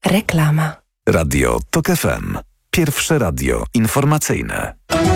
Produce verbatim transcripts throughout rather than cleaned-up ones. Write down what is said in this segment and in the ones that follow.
Reklama. Radio Tok F M. Pierwsze radio informacyjne.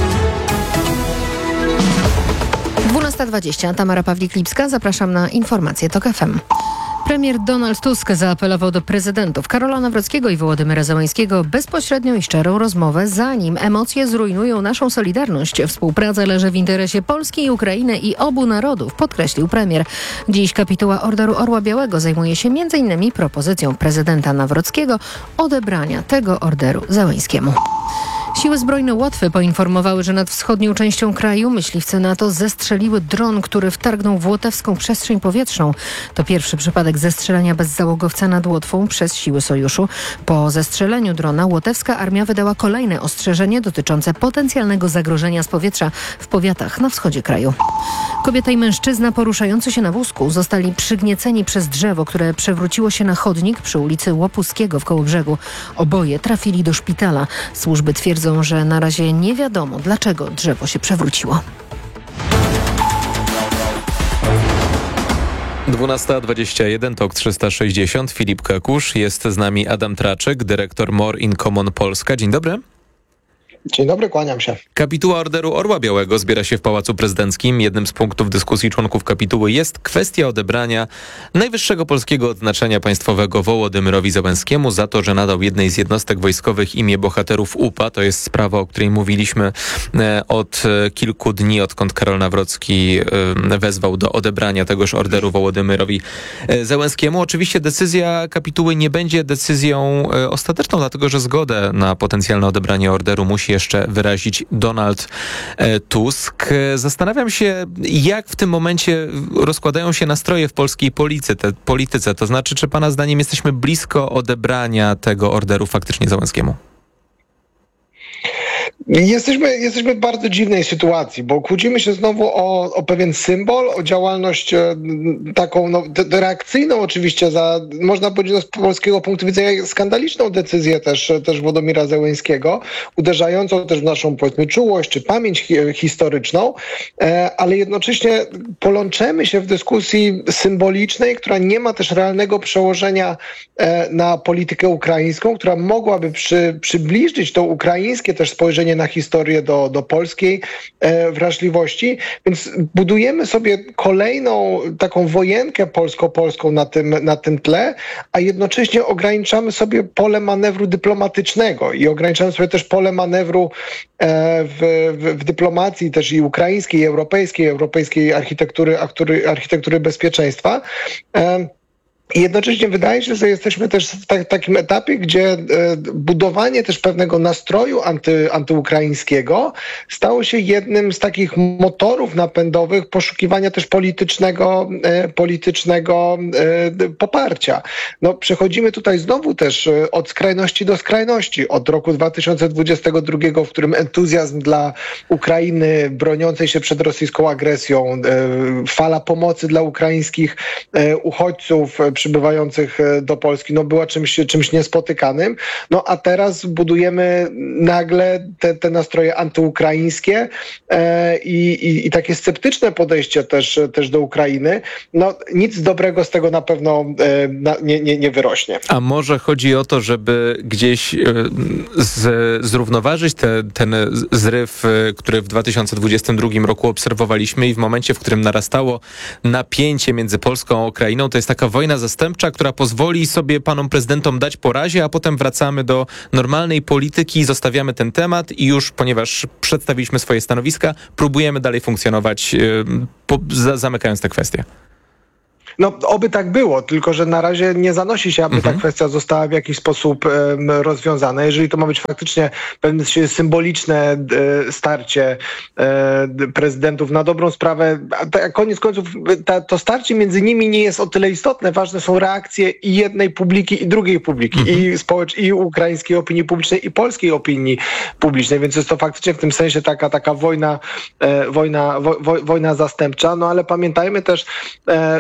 dwunasta dwadzieścia. Tamara Pawlik-Lipska. Zapraszam na informacje Tok F M. Premier Donald Tusk zaapelował do prezydentów Karola Nawrockiego i Wołodymyra Zełańskiego o bezpośrednią i szczerą rozmowę, zanim emocje zrujnują naszą solidarność. Współpraca leży w interesie Polski i Ukrainy i obu narodów, podkreślił premier. Dziś kapituła Orderu Orła Białego zajmuje się między innymi propozycją prezydenta Nawrockiego odebrania tego orderu Zełańskiemu. Siły zbrojne Łotwy poinformowały, że nad wschodnią częścią kraju myśliwce NATO zestrzeliły dron, który wtargnął w łotewską przestrzeń powietrzną. To pierwszy przypadek zestrzelenia bezzałogowca nad Łotwą przez siły sojuszu. Po zestrzeleniu drona łotewska armia wydała kolejne ostrzeżenie dotyczące potencjalnego zagrożenia z powietrza w powiatach na wschodzie kraju. Kobieta i mężczyzna poruszający się na wózku zostali przygnieceni przez drzewo, które przewróciło się na chodnik przy ulicy Łopuskiego w Kołobrzegu. Oboje trafili do szpitala. Służby twierdzą, że na razie nie wiadomo, dlaczego drzewo się przewróciło. dwunasta dwadzieścia jeden, Tok trzysta sześćdziesiąt, Filip Kakusz, jest z nami Adam Traczek, dyrektor More in Common Polska. Dzień dobry. Dzień dobry, kłaniam się. Kapituła Orderu Orła Białego zbiera się w Pałacu Prezydenckim. Jednym z punktów dyskusji członków kapituły jest kwestia odebrania najwyższego polskiego odznaczenia państwowego Wołodymyrowi Zełańskiemu za to, że nadał jednej z jednostek wojskowych imię bohaterów U P A. To jest sprawa, o której mówiliśmy od kilku dni, odkąd Karol Nawrocki wezwał do odebrania tegoż orderu Wołodymyrowi Zełańskiemu. Oczywiście decyzja kapituły nie będzie decyzją ostateczną, dlatego że zgodę na potencjalne odebranie orderu musi jeszcze wyrazić Donald Tusk. Zastanawiam się, jak w tym momencie rozkładają się nastroje w polskiej polityce, polityce. To znaczy, czy pana zdaniem jesteśmy blisko odebrania tego orderu faktycznie Zełańskiemu? Jesteśmy, jesteśmy w bardzo dziwnej sytuacji, bo kłócimy się znowu o, o pewien symbol, o działalność e, taką no, de, reakcyjną oczywiście za, można powiedzieć z polskiego punktu widzenia, skandaliczną decyzję też, też Wołodymyra Zełańskiego, uderzającą też w naszą, powiedzmy, czułość czy pamięć hi, historyczną, e, ale jednocześnie połączymy się w dyskusji symbolicznej, która nie ma też realnego przełożenia e, na politykę ukraińską, która mogłaby przy, przybliżyć to ukraińskie też spojrzenie na historię do, do polskiej e, wrażliwości, więc budujemy sobie kolejną taką wojenkę polsko-polską na tym, na tym tle, a jednocześnie ograniczamy sobie pole manewru dyplomatycznego i ograniczamy sobie też pole manewru e, w, w, w dyplomacji też i ukraińskiej, i europejskiej, europejskiej architektury, architektury bezpieczeństwa. E, I jednocześnie wydaje się, że jesteśmy też w tak, takim etapie, gdzie e, budowanie też pewnego nastroju anty, antyukraińskiego stało się jednym z takich motorów napędowych poszukiwania też politycznego, e, politycznego e, poparcia. No, przechodzimy tutaj znowu też e, od skrajności do skrajności. Od roku dwa tysiące dwudziestego drugiego, w którym entuzjazm dla Ukrainy broniącej się przed rosyjską agresją, e, fala pomocy dla ukraińskich e, uchodźców, przybywających do Polski, no była czymś, czymś niespotykanym. No a teraz budujemy nagle te, te nastroje antyukraińskie e, i, i takie sceptyczne podejście też, też do Ukrainy. No nic dobrego z tego na pewno e, na, nie, nie, nie wyrośnie. A może chodzi o to, żeby gdzieś e, z, zrównoważyć te, ten zryw, e, który w dwa tysiące dwudziestym drugim roku obserwowaliśmy i w momencie, w którym narastało napięcie między Polską a Ukrainą, to jest taka wojna zastępcza, która pozwoli sobie panom prezydentom dać po razie, a potem wracamy do normalnej polityki, zostawiamy ten temat i już, ponieważ przedstawiliśmy swoje stanowiska, próbujemy dalej funkcjonować, yy, po, za, zamykając tę kwestię. No, oby tak było, tylko że na razie nie zanosi się, aby mhm. ta kwestia została w jakiś sposób um, rozwiązana. Jeżeli to ma być faktycznie pewne symboliczne e, starcie e, prezydentów na dobrą sprawę, a, a koniec końców ta, to starcie między nimi nie jest o tyle istotne. Ważne są reakcje i jednej publiki, i drugiej publiki, mhm. i, społecz- i ukraińskiej opinii publicznej, i polskiej opinii publicznej, więc jest to faktycznie w tym sensie taka, taka wojna, e, wojna, wo, wo, wojna zastępcza. No ale pamiętajmy też, e, że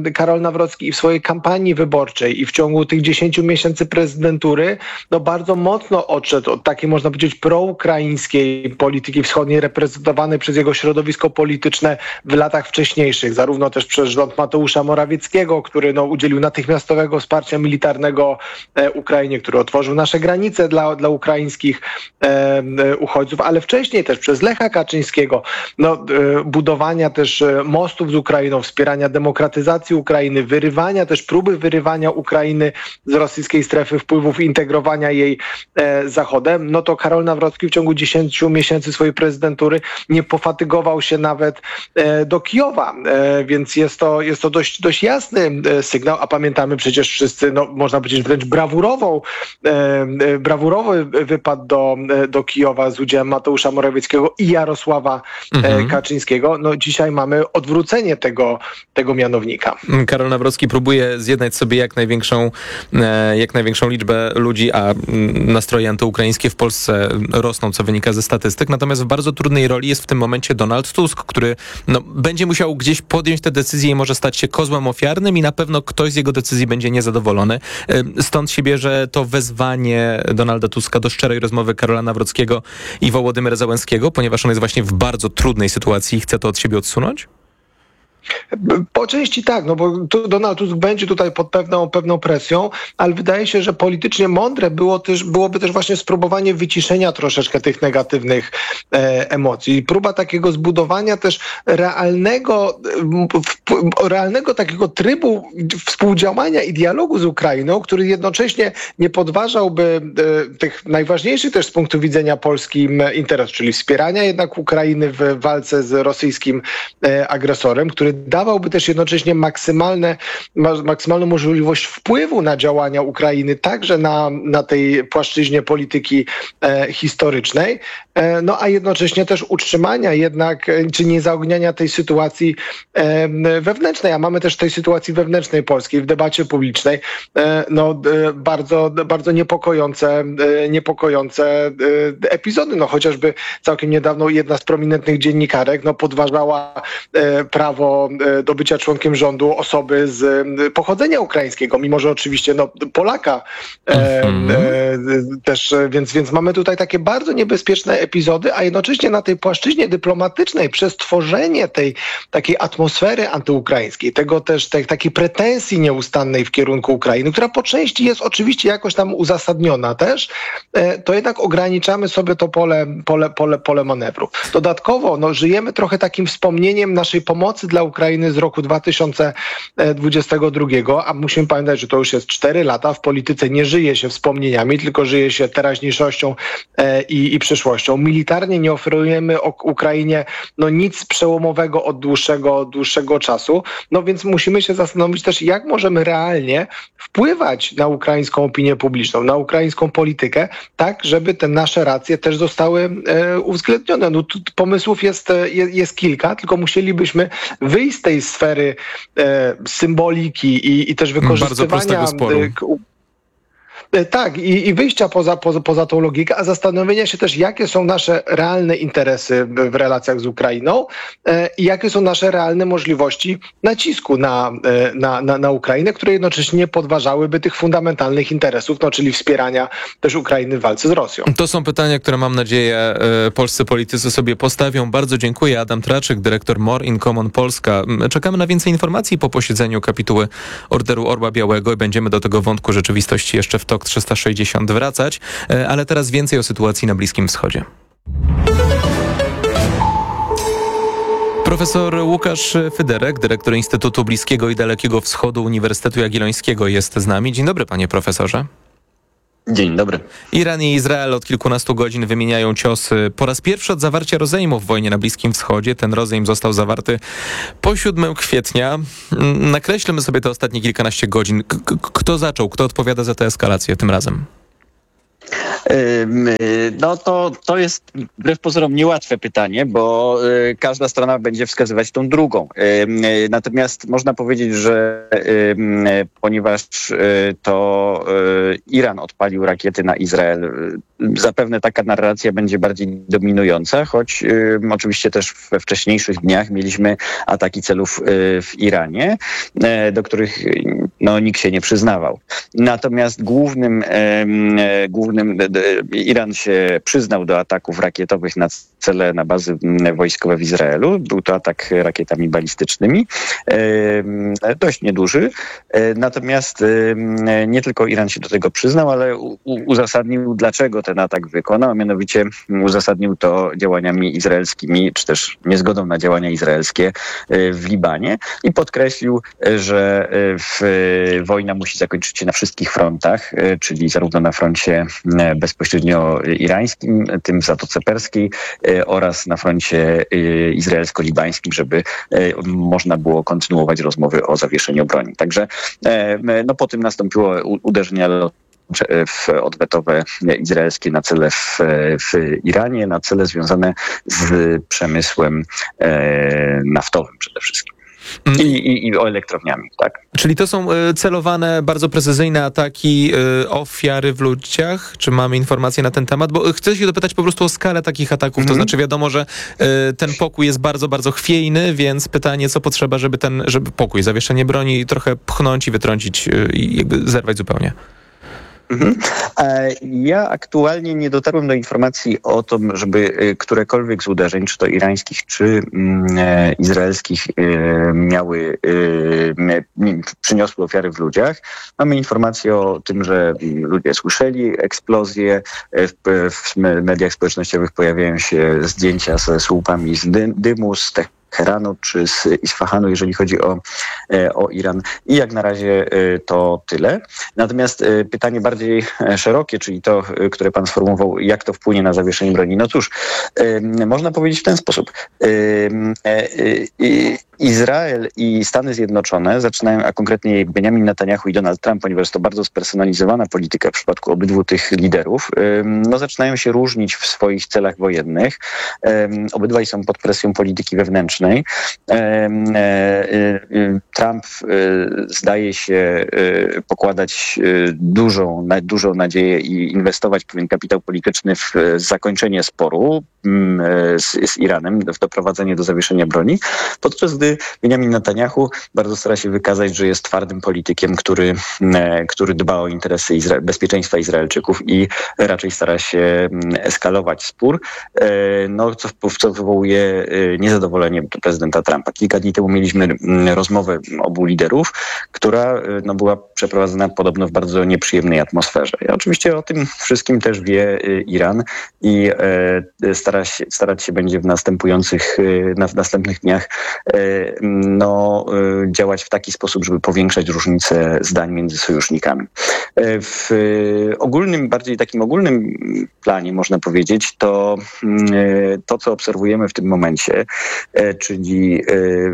Karol Nawrocki i w swojej kampanii wyborczej i w ciągu tych dziesięciu miesięcy prezydentury no bardzo mocno odszedł od takiej, można powiedzieć, proukraińskiej polityki wschodniej reprezentowanej przez jego środowisko polityczne w latach wcześniejszych, zarówno też przez rząd Mateusza Morawieckiego, który no, udzielił natychmiastowego wsparcia militarnego e, Ukrainie, który otworzył nasze granice dla, dla ukraińskich e, uchodźców, ale wcześniej też przez Lecha Kaczyńskiego, no, e, budowania też mostów z Ukrainą, wspierania demokratyzacji Ukrainy, wyrywania też próby wyrywania Ukrainy z rosyjskiej strefy wpływów, integrowania jej e, Zachodem, no to Karol Nawrocki w ciągu dziesięciu miesięcy swojej prezydentury nie pofatygował się nawet e, do Kijowa, e, więc jest to, jest to dość, dość jasny e, sygnał, a pamiętamy przecież wszyscy, no można powiedzieć wręcz brawurową, e, brawurowy wypad do, e, do Kijowa z udziałem Mateusza Morawieckiego i Jarosława mhm. e, Kaczyńskiego. No dzisiaj mamy odwrócenie tego, tego mianownika. Karol Nawrocki próbuje zjednać sobie jak największą, e, jak największą liczbę ludzi, a nastroje antyukraińskie w Polsce rosną, co wynika ze statystyk. Natomiast w bardzo trudnej roli jest w tym momencie Donald Tusk, który no, będzie musiał gdzieś podjąć te decyzje i może stać się kozłem ofiarnym i na pewno ktoś z jego decyzji będzie niezadowolony. Stąd się bierze to wezwanie Donalda Tuska do szczerej rozmowy Karola Nawrockiego i Wołodymyra Zełenskiego, ponieważ on jest właśnie w bardzo trudnej sytuacji i chce to od siebie odsunąć? Po części tak, no bo tu Donald Tusk będzie tutaj pod pewną, pewną presją, ale wydaje się, że politycznie mądre było też, byłoby też właśnie spróbowanie wyciszenia troszeczkę tych negatywnych e, emocji. Próba takiego zbudowania też realnego, w, realnego takiego trybu współdziałania i dialogu z Ukrainą, który jednocześnie nie podważałby e, tych najważniejszych też z punktu widzenia Polski interesów, czyli wspierania jednak Ukrainy w walce z rosyjskim e, agresorem, który dawałby też jednocześnie maksymalne, maksymalną możliwość wpływu na działania Ukrainy, także na, na tej płaszczyźnie polityki e, historycznej, e, no a jednocześnie też utrzymania jednak, czy nie zaogniania tej sytuacji e, wewnętrznej, a mamy też tej sytuacji wewnętrznej polskiej w debacie publicznej, e, no e, bardzo, bardzo niepokojące, e, niepokojące e, epizody, no chociażby całkiem niedawno jedna z prominentnych dziennikarek, no podważała e, prawo do bycia członkiem rządu osoby z pochodzenia ukraińskiego, mimo że oczywiście no, Polaka e, e, też, więc, więc mamy tutaj takie bardzo niebezpieczne epizody, a jednocześnie na tej płaszczyźnie dyplomatycznej przez tworzenie tej takiej atmosfery antyukraińskiej, tego też tej takiej pretensji nieustannej w kierunku Ukrainy, która po części jest oczywiście jakoś tam uzasadniona też, e, to jednak ograniczamy sobie to pole, pole, pole, pole manewru. Dodatkowo no, żyjemy trochę takim wspomnieniem naszej pomocy dla Ukrainy z roku dwa tysiące dwudziestego drugiego, a musimy pamiętać, że to już jest cztery lata. W polityce nie żyje się wspomnieniami, tylko żyje się teraźniejszością e, i, i przyszłością. Militarnie nie oferujemy o, Ukrainie no, nic przełomowego od dłuższego, dłuższego czasu, no więc musimy się zastanowić też, jak możemy realnie wpływać na ukraińską opinię publiczną, na ukraińską politykę, tak, żeby te nasze racje też zostały e, uwzględnione. No, tu pomysłów jest, jest, jest kilka, tylko musielibyśmy wyjść z tej sfery e, symboliki i, i też wykorzystywania... Bardzo prostego sporu. E, tak, i, i wyjścia poza, poza, poza tą logikę, a zastanowienia się też, jakie są nasze realne interesy w, w relacjach z Ukrainą e, i jakie są nasze realne możliwości nacisku na, e, na, na, na Ukrainę, które jednocześnie nie podważałyby tych fundamentalnych interesów, no, czyli wspierania też Ukrainy w walce z Rosją. To są pytania, które mam nadzieję e, polscy politycy sobie postawią. Bardzo dziękuję. Adam Traczyk, dyrektor More in Common Polska. Czekamy na więcej informacji po posiedzeniu kapituły Orderu Orła Białego i będziemy do tego wątku rzeczywistości jeszcze w TOK trzysta sześćdziesiąt wracać, ale teraz więcej o sytuacji na Bliskim Wschodzie. Profesor Łukasz Fyderek, dyrektor Instytutu Bliskiego i Dalekiego Wschodu Uniwersytetu Jagiellońskiego jest z nami. Dzień dobry, panie profesorze. Dzień dobry. Iran i Izrael od kilkunastu godzin wymieniają ciosy. Po raz pierwszy od zawarcia rozejmu w wojnie na Bliskim Wschodzie. Ten rozejm został zawarty po siódmego kwietnia. Nakreślmy sobie te ostatnie kilkanaście godzin. K- kto zaczął? Kto odpowiada za tę eskalację tym razem? No to, to jest wbrew pozorom niełatwe pytanie, bo każda strona będzie wskazywać tą drugą. Natomiast można powiedzieć, że ponieważ to Iran odpalił rakiety na Izrael, zapewne taka narracja będzie bardziej dominująca, choć oczywiście też we wcześniejszych dniach mieliśmy ataki celów w Iranie, do których no, nikt się nie przyznawał. Natomiast głównym, głównym Iran się przyznał do ataków rakietowych na cele, na bazy wojskowe w Izraelu. Był to atak rakietami balistycznymi, dość nieduży. Natomiast nie tylko Iran się do tego przyznał, ale uzasadnił, dlaczego ten atak wykonał, a mianowicie uzasadnił to działaniami izraelskimi, czy też niezgodą na działania izraelskie w Libanie i podkreślił, że wojna musi zakończyć się na wszystkich frontach, czyli zarówno na froncie bezpośrednio irańskim, tym w Zatoce Perskiej oraz na froncie izraelsko-libańskim, żeby można było kontynuować rozmowy o zawieszeniu broni. Także no, po tym nastąpiło uderzenie w odwetowe izraelskie na cele w, w Iranie, na cele związane z przemysłem e, naftowym przede wszystkim. I, i, i o elektrowniami, tak. Czyli to są celowane, bardzo precyzyjne ataki, ofiary w ludziach? Czy mamy informacje na ten temat? Bo chcę się dopytać po prostu o skalę takich ataków. Mm-hmm. To znaczy wiadomo, że ten pokój jest bardzo, bardzo chwiejny, więc pytanie, co potrzeba, żeby ten, żeby pokój, zawieszenie broni trochę pchnąć i wytrącić i jakby zerwać zupełnie. Mhm. Ja aktualnie nie dotarłem do informacji o tym, żeby którekolwiek z uderzeń, czy to irańskich, czy e, izraelskich, e, miały, e, przyniosły ofiary w ludziach. Mamy informacje o tym, że ludzie słyszeli eksplozje. W, w mediach społecznościowych pojawiają się zdjęcia ze słupami z dy, dymu, z te Teheranu czy z Isfahanu, jeżeli chodzi o, o Iran. I jak na razie to tyle. Natomiast pytanie bardziej szerokie, czyli to, które pan sformułował, jak to wpłynie na zawieszenie broni. No cóż, można powiedzieć w ten sposób. Izrael i Stany Zjednoczone zaczynają, a konkretnie Benjamin Netanyahu i Donald Trump, ponieważ to bardzo spersonalizowana polityka w przypadku obydwu tych liderów, no zaczynają się różnić w swoich celach wojennych. Obydwaj są pod presją polityki wewnętrznej. Trump zdaje się pokładać dużą, dużą nadzieję i inwestować pewien kapitał polityczny w zakończenie sporu z, z Iranem, w doprowadzenie do zawieszenia broni, podczas gdy Benjamin Netanyahu bardzo stara się wykazać, że jest twardym politykiem, który, który dba o interesy Izra- bezpieczeństwa Izraelczyków i raczej stara się eskalować spór, no, co, co wywołuje niezadowolenie prezydenta Trumpa. Kilka dni temu mieliśmy rozmowę obu liderów, która no, była przeprowadzona podobno w bardzo nieprzyjemnej atmosferze. I oczywiście o tym wszystkim też wie Iran i stara się, starać się będzie w następujących, na, w następnych dniach no, działać w taki sposób, żeby powiększać różnice zdań między sojusznikami. W ogólnym, bardziej takim ogólnym planie można powiedzieć, to to, co obserwujemy w tym momencie, czyli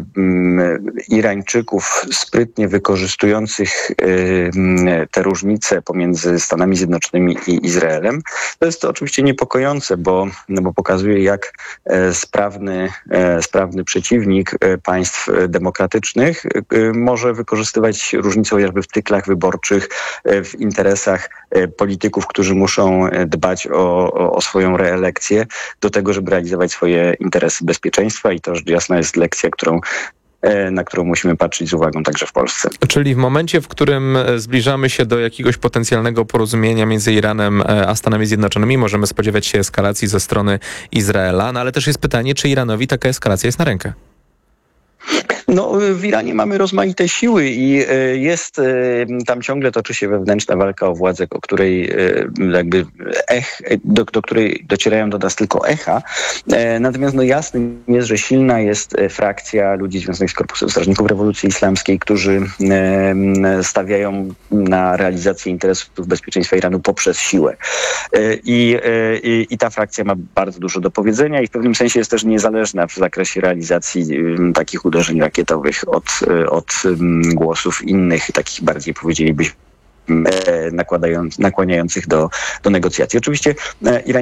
Irańczyków sprytnie wykorzystujących te różnice pomiędzy Stanami Zjednoczonymi i Izraelem, to jest to oczywiście niepokojące, bo, no bo pokazuje, jak sprawny, sprawny przeciwnik państw demokratycznych może wykorzystywać różnice chociażby w cyklach wyborczych, w interesach polityków, którzy muszą dbać o, o, o swoją reelekcję, do tego, żeby realizować swoje interesy bezpieczeństwa i to rzecz jasna jest lekcja, którą na którą musimy patrzeć z uwagą także w Polsce. Czyli w momencie, w którym zbliżamy się do jakiegoś potencjalnego porozumienia między Iranem a Stanami Zjednoczonymi, możemy spodziewać się eskalacji ze strony Izraela, no ale też jest pytanie, czy Iranowi taka eskalacja jest na rękę? No, w Iranie mamy rozmaite siły i jest, tam ciągle toczy się wewnętrzna walka o władzę, o której jakby ech, do, do której docierają do nas tylko echa. Natomiast no jasne jest, że silna jest frakcja ludzi związanych z Korpusem Strażników Rewolucji Islamskiej, którzy stawiają na realizację interesów bezpieczeństwa Iranu poprzez siłę. I, i, i ta frakcja ma bardzo dużo do powiedzenia i w pewnym sensie jest też niezależna w zakresie realizacji takich uderzeń rakietowych od, od głosów innych, takich bardziej powiedzielibyśmy nakładając, nakłaniających do, do negocjacji. Oczywiście Iran